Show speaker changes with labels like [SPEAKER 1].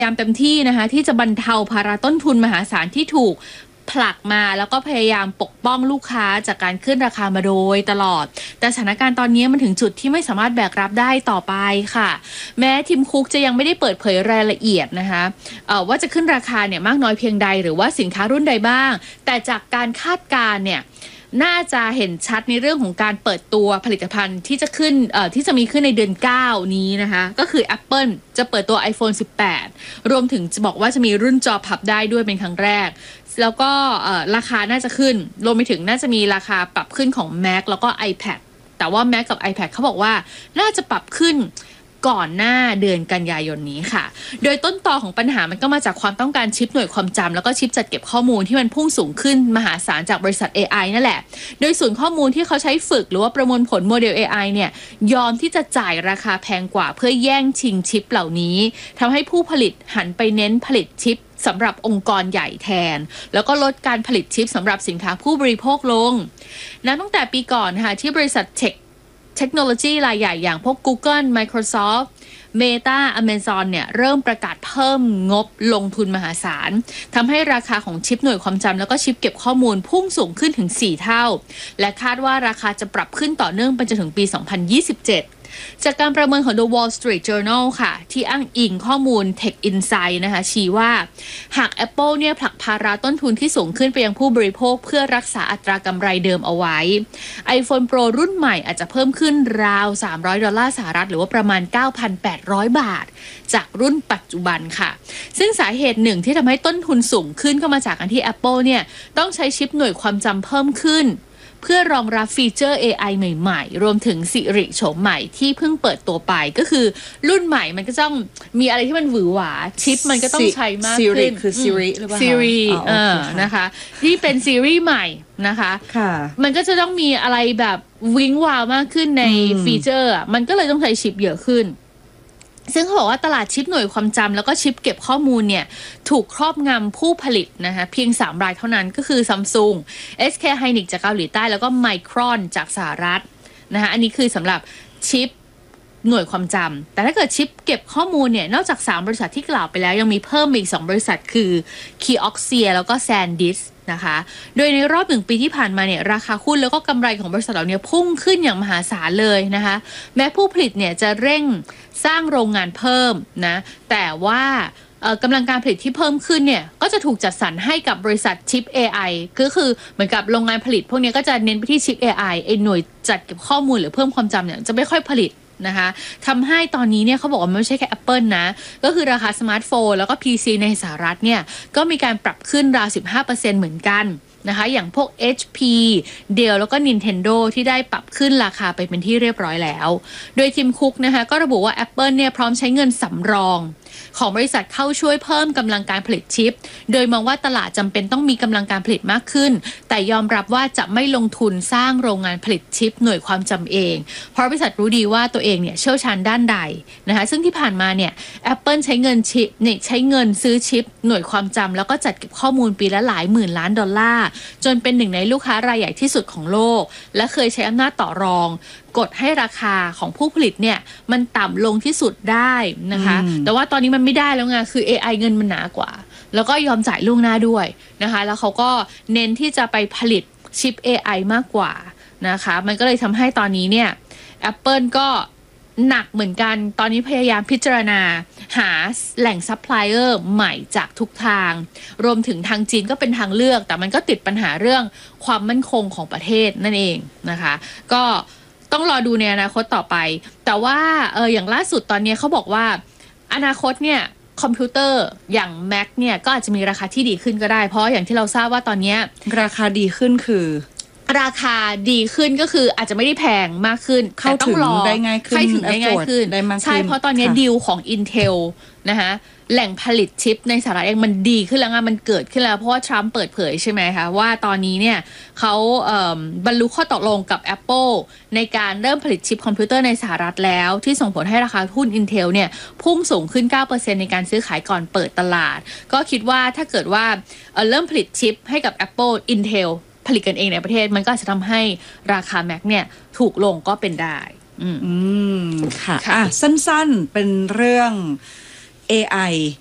[SPEAKER 1] ยายามเต็มที่นะคะที่จะบรรเทาภาระต้นทุนมหาศาลที่ถูกผลักมาแล้วก็พยายามปกป้องลูกค้าจากการขึ้นราคามาโดยตลอดแต่สถานการณ์ตอนนี้มันถึงจุดที่ไม่สามารถแบกรับได้ต่อไปค่ะแม้ทิมคุกจะยังไม่ได้เปิดเผยรายละเอียดนะคะว่าจะขึ้นราคาเนี่ยมากน้อยเพียงใดหรือว่าสินค้ารุ่นใดบ้างแต่จากการคาดการณ์เนี่ยน่าจะเห็นชัดในเรื่องของการเปิดตัวผลิตภัณฑ์ที่จะขึ้นที่จะมีขึ้นในเดือน9นี้นะคะก็คือ Apple จะเปิดตัว iPhone 18 รวมถึงจะบอกว่าจะมีรุ่นจอพับได้ด้วยเป็นครั้งแรกแล้วก็ราคาน่าจะขึ้นรวมไปถึงน่าจะมีราคาปรับขึ้นของ Mac แล้วก็ iPad แต่ว่า Mac กับ iPad เขาบอกว่าน่าจะปรับขึ้นก่อนหน้าเดือนกันยายนนี้ค่ะโดยต้นตอของปัญหามันก็มาจากความต้องการชิปหน่วยความจำแล้วก็ชิปจัดเก็บข้อมูลที่มันพุ่งสูงขึ้นมหาศาลจากบริษัท AI นั่นแหละโดยศูนย์ข้อมูลที่เขาใช้ฝึกหรือว่าประมวลผลโมเดล AI เนี่ยยอมที่จะจ่ายราคาแพงกว่าเพื่อแย่งชิงชิปเหล่านี้ทำให้ผู้ผลิตหันไปเน้นผลิตชิปสำหรับองค์กรใหญ่แทนแล้วก็ลดการผลิตชิปสำหรับสินค้าผู้บริโภคลงนับตั้งแต่ปีก่อนค่ะที่บริษัทเทคโนโลยีรายใหญ่อย่างพวก Google Microsoft Meta Amazon เนี่ยเริ่มประกาศเพิ่มงบลงทุนมหาศาลทำให้ราคาของชิปหน่วยความจำแล้วก็ชิปเก็บข้อมูลพุ่งสูงขึ้นถึง4เท่าและคาดว่าราคาจะปรับขึ้นต่อเนื่องไปจนถึงปี2027จากการประเมินของ The Wall Street Journal ค่ะที่อ้างอิงข้อมูล Tech Insight นะคะชี้ว่าหาก Apple เนี่ยผลักภาระต้นทุนที่สูงขึ้นไปยังผู้บริโภคเพื่อรักษาอัตรากำไรเดิมเอาไว้ iPhone Pro รุ่นใหม่อาจจะเพิ่มขึ้นราว$300หรือว่าประมาณ 9,800 บาทจากรุ่นปัจจุบันค่ะซึ่งสาเหตุหนึ่งที่ทำให้ต้นทุนสูงขึ้นก็มาจากการที่ Apple เนี่ยต้องใช้ชิปหน่วยความจำเพิ่มขึ้นเพื่อรองรับฟีเจอร์ AI ใหม่ๆรวมถึง Siri โฉมใหม่ที่เพิ่งเปิดตัวไปก็คือรุ่นใหม่มันก็ต้องมีอะไรที่มันหวือหวาชิปมันก็ต้องใช้มากขึ้น
[SPEAKER 2] Siri คือ Siri หรือเปล่า
[SPEAKER 1] Siri นะคะที่เป็นซีรีส์ใหม่นะคะมันก็จะต้องมีอะไรแบบวิ้งวาวมากขึ้นในฟีเจอร์มันก็เลยต้องใช้ชิปเยอะขึ้นซึ่งเขาบอกว่าตลาดชิปหน่วยความจำแล้วก็ชิปเก็บข้อมูลเนี่ยถูกครอบงำผู้ผลิตนะคะเพียง3รายเท่านั้นก็คือ Samsung SK Hynix จากเกาหลีใต้แล้วก็ Micron จากสหรัฐนะคะอันนี้คือสำหรับชิปหน่วยความจำแต่ถ้าเกิดชิปเก็บข้อมูลเนี่ยนอกจาก3บริษัทที่กล่าวไปแล้วยังมีเพิ่มอีก2บริษัทคือ Kioxia แล้วก็ SanDiskนะคะโดยในรอบ1ปีที่ผ่านมาเนี่ยราคาหุ้นแล้วก็กำไรของบริษัทเหล่านี้พุ่งขึ้นอย่างมหาศาลเลยนะคะแม้ผู้ผลิตเนี่ยจะเร่งสร้างโรงงานเพิ่มนะแต่ว่ากำลังการผลิตที่เพิ่มขึ้นเนี่ยก็จะถูกจัดสรรให้กับบริษัทชิป AI ก็คือเหมือนกับโรงงานผลิตพวกนี้ก็จะเน้นไปที่ชิป AI ไอ้หน่วยจัดเก็บข้อมูลหรือเพิ่มความจำเนี่ยจะไม่ค่อยผลิตนะคะทำให้ตอนนี้เนี่ยเขาบอกว่าไม่ใช่แค่ Apple นะก็คือราคาสมาร์ทโฟนแล้วก็ PC ในสหรัฐเนี่ยก็มีการปรับขึ้นราว 15% เหมือนกันนะคะอย่างพวก HP Dell แล้วก็ Nintendo ที่ได้ปรับขึ้นราคาไปเป็นที่เรียบร้อยแล้วโดยทิมคุกนะคะก็ระบุว่า Apple เนี่ยพร้อมใช้เงินสำรองของบริษัทเข้าช่วยเพิ่มกำลังการผลิตชิปโดยมองว่าตลาดจำเป็นต้องมีกำลังการผลิตมากขึ้นแต่ยอมรับว่าจะไม่ลงทุนสร้างโรงงานผลิตชิปหน่วยความจำเองเพราะบริษัทรู้ดีว่าตัวเองเนี่ยเชี่ยวชาญด้านใดนะคะซึ่งที่ผ่านมาเนี่ย Apple ใช้เงินซื้อชิปหน่วยความจำแล้วก็จัดเก็บข้อมูลปีละหลายหมื่นล้านดอลลาร์จนเป็นหนึ่งในลูกค้ารายใหญ่ที่สุดของโลกและเคยใช้อำนาจต่อรองกดให้ราคาของผู้ผลิตเนี่ยมันต่ำลงที่สุดได้นะคะแต่ว่าตอนนี้มันไม่ได้แล้วไงคือ AI เงินมันหนากว่าแล้วก็ยอมจ่ายล่วงหน้าด้วยนะคะแล้วเขาก็เน้นที่จะไปผลิตชิป AI มากกว่านะคะมันก็เลยทำให้ตอนนี้เนี่ย Apple ก็หนักเหมือนกันตอนนี้พยายามพิจารณาหาแหล่งซัพพลายเออร์ใหม่จากทุกทางรวมถึงทางจีนก็เป็นทางเลือกแต่มันก็ติดปัญหาเรื่องความมั่นคงของประเทศนั่นเองนะคะก็ต้องรอดูในอนาคตต่อไปแต่ว่าอย่างล่าสุดตอนนี้เขาบอกว่าอนาคตเนี่ยคอมพิวเตอร์อย่าง Mac เนี่ยก็อาจจะมีราคาที่ดีขึ้นก็ได้เพราะอย่างที่เราทราบว่าตอนนี้
[SPEAKER 2] ราคาดีขึ้นคือ
[SPEAKER 1] ราคาดีขึ้นก็คืออาจจะไม่ได้แพงมากขึ้น
[SPEAKER 2] เข้าถึงได้ง่ายขึ้น
[SPEAKER 1] ให้ถึงได้ง่ายขึ้นใช่เพราะตอนนี้ดีลของ Intel นะคะแหล่งผลิตชิปในสหรัฐเองมันดีขึ้นแล้วมันเกิดขึ้นแล้วเพราะว่าทรัมป์เปิดเผยใช่ไหมคะว่าตอนนี้เนี่ยเขาบรรลุข้อตกลงกับ Apple ในการเริ่มผลิตชิปคอมพิวเตอร์ในสหรัฐแล้วที่ส่งผลให้ราคาหุ้น Intel เนี่ยพุ่งสูงขึ้น 9% ในการซื้อขายก่อนเปิดตลาดก็คิดว่าถ้าเกิดว่าเริ่มผลิตชิปให้กับ Apple Intelผลิตกันเองในประเทศมันก็จะทำให้ราคา Mac เนี่ยถูกลงก็เป็นได้
[SPEAKER 2] ค่ะสั้นๆเป็นเรื่อง AI